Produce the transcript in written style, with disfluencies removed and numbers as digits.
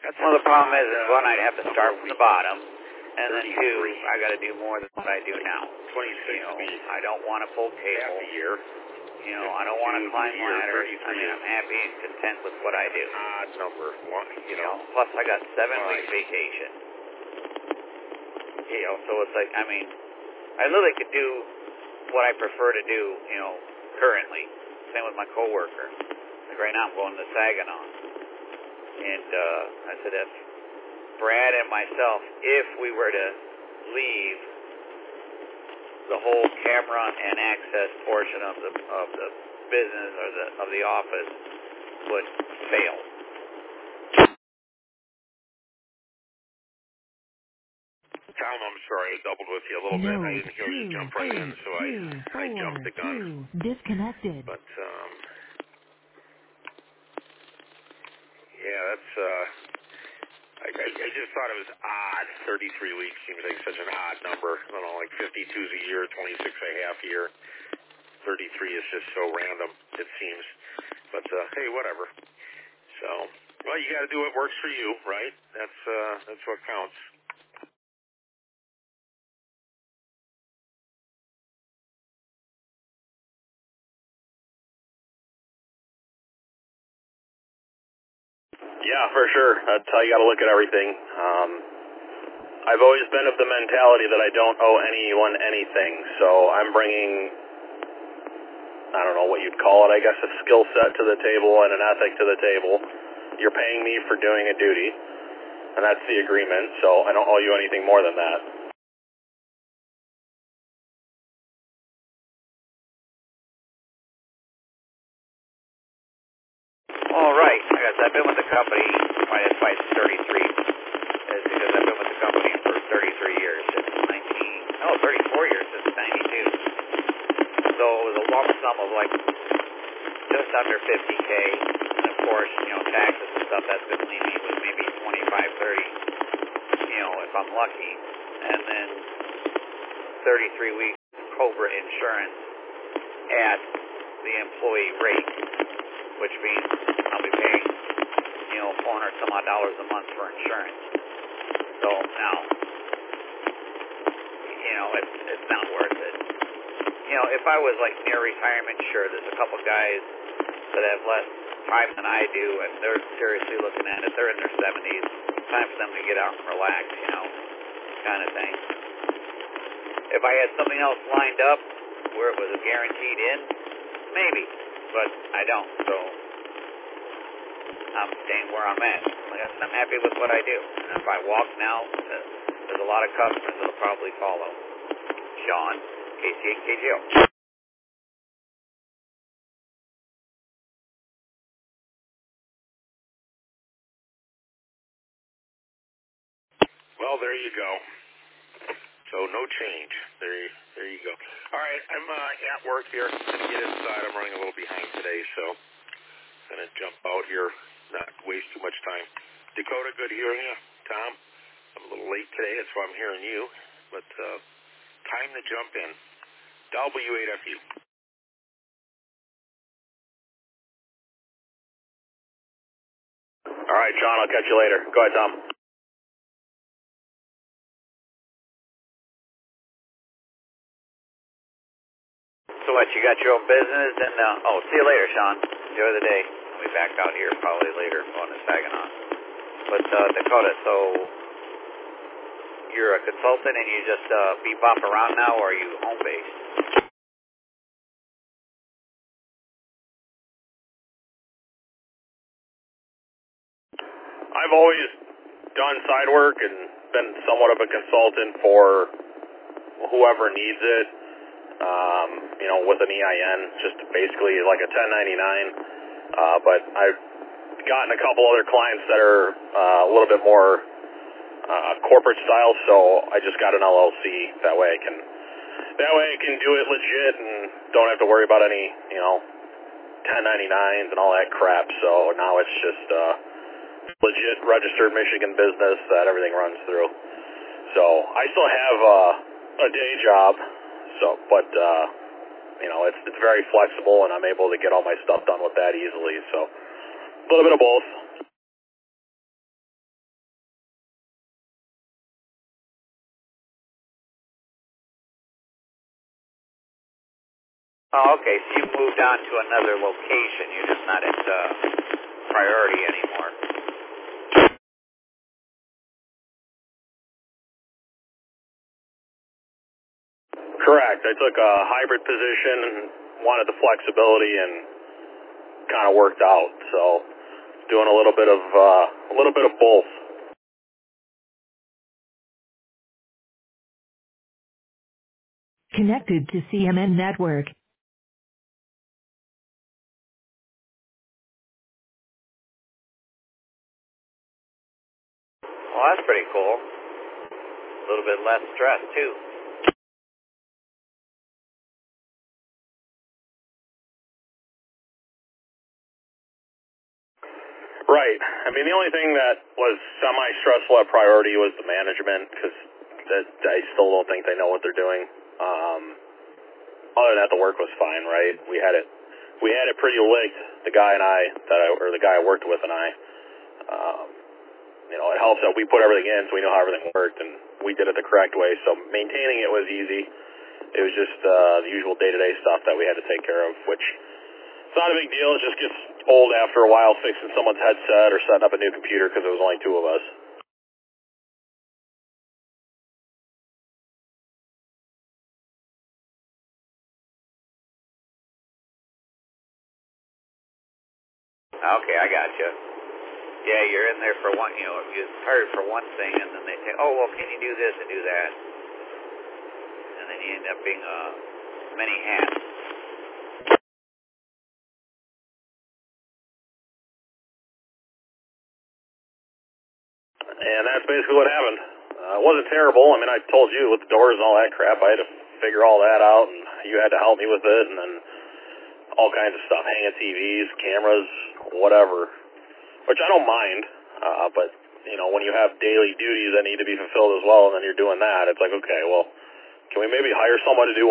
Well, the problem is one, I'd have to start from the bottom, and then two, I got to do more than what I do now. 26 I don't want a full table. Half a year. I don't want to climb ladders. I'm happy and content with what I do. Odd number one. Plus I got 7 weeks vacation. So it's like, I literally could do what I prefer to do, currently. Same with my coworker. Like right now I'm going to Saginaw. And I said, if Brad and myself, if we were to leave, the whole camera and access portion of the business or of the office would fail. Tom, I'm sorry, I doubled with you a little bit. I didn't hear you jump right in, so I jumped the gun. Disconnected. But yeah, that's I just thought it was odd. 33 weeks seems like such an odd number. I don't know, like 52's a year, 26 a half year. 33 is just so random, it seems. But hey, whatever. So, well, you got to do what works for you, right? That's what counts. Yeah, for sure. That's how you got to look at everything. I've always been of the mentality that I don't owe anyone anything, so I'm bringing, I don't know what you'd call it, I guess a skill set to the table and an ethic to the table. You're paying me for doing a duty, and that's the agreement, so I don't owe you anything more than that. All right. I guess I've been with the company, that's why it's 33, is because I've been with the company for 33 years, since 34 years, since 92. So it was a lump sum of like just under 50K, and of course, taxes and stuff, that's going to leave me with maybe 25, 30, if I'm lucky, and then 33 weeks COBRA insurance at the employee rate, which means I'll be paying, $400 some odd a month for insurance. So now, it's not worth it. If I was like near retirement, sure, there's a couple guys that have less time than I do, and they're seriously looking at it. They're in their 70s. Time for them to get out and relax, kind of thing. If I had something else lined up where it was a guaranteed in, maybe, but I don't, so I'm staying where I'm at. Like I said, I'm happy with what I do. And if I walk now, there's a lot of customers that'll probably follow. Sean, KC8KGO. Well, there you go. So no change. There you go. All right, I'm at work here. I'm going to get inside. I'm running a little behind today, so I'm going to jump out here, not waste too much time. Dakota, good hearing you. Tom, I'm a little late today. That's why I'm hearing you. But time to jump in. W8FU. All right, John, I'll catch you later. Go ahead, Tom. So what, you got your own business? And see you later, Sean. Enjoy the day. I'll be back out here probably later going to Saginaw. But Dakota, so you're a consultant and you just bebop around now, or are you home-based? I've always done side work and been somewhat of a consultant for whoever needs it, with an EIN, just basically like a 1099. But I've gotten a couple other clients that are a little bit more corporate style, so I just got an LLC. That way I can do it legit and don't have to worry about any 1099s and all that crap. So now it's just legit registered Michigan business that everything runs through. So I still have a day job, but it's very flexible, and I'm able to get all my stuff done with that easily. So a little bit of both. Oh, okay, so you moved on to another location. You're just not at priority anymore. Correct. I took a hybrid position and wanted the flexibility and kind of worked out. So doing a little bit of both. Connected to CMN Network. Well, that's pretty cool. A little bit less stress, too. Right. I mean, the only thing that was semi-stressful at priority was the management, because I still don't think they know what they're doing. Other than that, the work was fine, right? We had it pretty licked, the guy I worked with and I. It helps that we put everything in so we know how everything worked, and we did it the correct way, so maintaining it was easy. It was just the usual day-to-day stuff that we had to take care of, which it's not a big deal. It just gets old after a while, fixing someone's headset or setting up a new computer because there was only two of us. Okay, I got you. Yeah, you're in there for one, you're hired for one thing, and then they say, oh, well, can you do this and do that? And then you end up being many hats. And that's basically what happened. It wasn't terrible. I mean, I told you with the doors and all that crap, I had to figure all that out, and you had to help me with it, and then all kinds of stuff, hanging TVs, cameras, whatever, which I don't mind, but, when you have daily duties that need to be fulfilled as well, and then you're doing that, it's like, okay, well, can we maybe hire someone to do